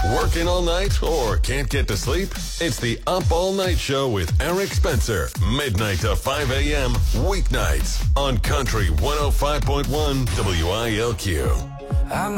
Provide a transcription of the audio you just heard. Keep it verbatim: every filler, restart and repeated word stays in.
Working all night or can't get to sleep? It's the Up All Night Show with Eric Spencer. Midnight to five a.m. weeknights on Country one oh five point one W I L Q. I'm